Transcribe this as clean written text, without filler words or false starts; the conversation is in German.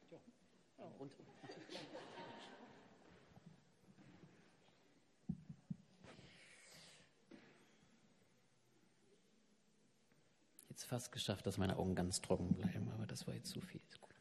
Und jetzt fast geschafft, dass meine Augen ganz trocken bleiben, aber das war jetzt zu viel. Ist gut.